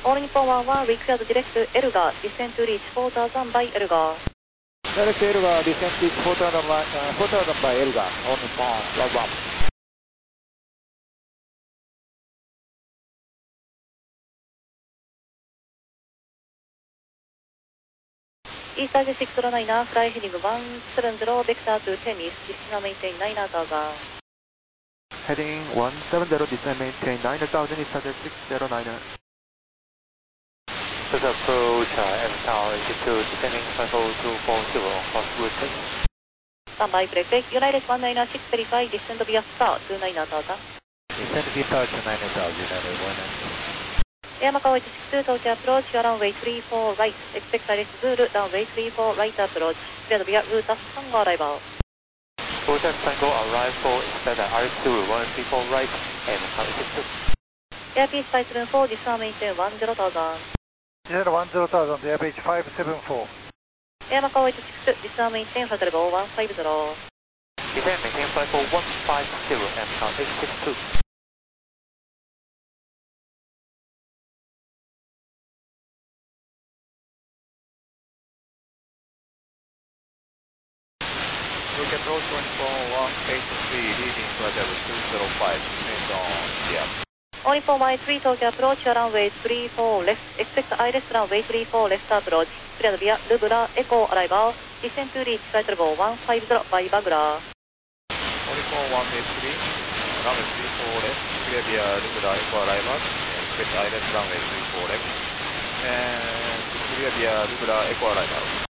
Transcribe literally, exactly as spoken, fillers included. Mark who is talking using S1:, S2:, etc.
S1: All Nippon one one, required direct Elgar, descend to reach four thousand by Elgar.
S2: Direct Elgar, descend to reach four thousand by, uh, four thousand by Elgar, All Nippon one one.
S1: East Asia six zero nine, fly heading one seven zero, vector to Tennis, descend maintain nine thousand.
S3: Heading one seven zero, descend maintain nine thousand, East Asia six zero nine.
S4: First approach, uh, M Tower eighty-two, descending five oh two four zero, cross route.
S1: Standby, break break, United one nine six verify, descend via star to nine thousand.
S2: Descend via star to nine thousand, United one nine six.
S1: Air Macau eight six two, Tokyo approach, your runway three four right, expect I S Zulu, runway three four right approach, cleared via route Tango arrival.
S4: Route Tango arrival, expect I S Zulu, one three four right, and Macau eight six two.
S1: Airbus five seven four, descend maintain one zero thousand.
S2: zero one zero thousand, Airbus five seven four.
S1: Air Macau eight six two, descend maintain flight level one five zero.
S4: Descend maintain flight level one five zero, and Macau eight six two.
S5: Look approach one four one eight three, leading flight level two zero five, depends on yeah.
S1: All Nippon one three, Tokyo approach, your runway three four left, expect I S runway three four left approach, cleared via Lubra Echo arrival, descend to reach flight level one five zero by Bagura.
S5: All Nippon one eight three, runway three four left, clear via Lubra Echo arrival, expect I S runway three four left, and clear via Lubra Echo arrival.